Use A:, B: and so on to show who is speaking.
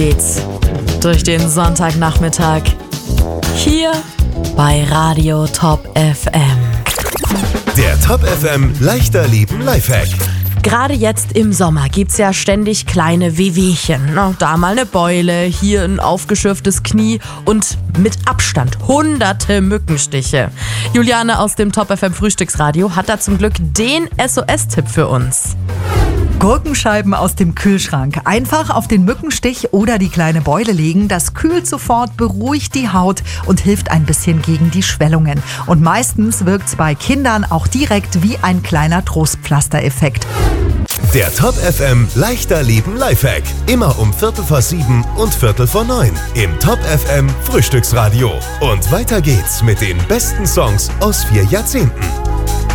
A: Geht's durch den Sonntagnachmittag hier bei Radio Top FM.
B: Der Top FM leichter Leben Lifehack.
A: Gerade jetzt im Sommer gibt's ja ständig kleine Wehwehchen. Da mal eine Beule, hier ein aufgeschürftes Knie und mit Abstand hunderte Mückenstiche. Juliane aus dem Top FM Frühstücksradio hat da zum Glück den SOS-Tipp für uns.
C: Gurkenscheiben aus dem Kühlschrank. Einfach auf den Mückenstich oder die kleine Beule legen. Das kühlt sofort, beruhigt die Haut und hilft ein bisschen gegen die Schwellungen. Und meistens wirkt's bei Kindern auch direkt wie ein kleiner Trostpflaster-Effekt.
B: Der Top FM leichter Leben Lifehack. Immer um 7:15 und 8:45 im Top FM Frühstücksradio. Und weiter geht's mit den besten Songs aus 4 Jahrzehnten.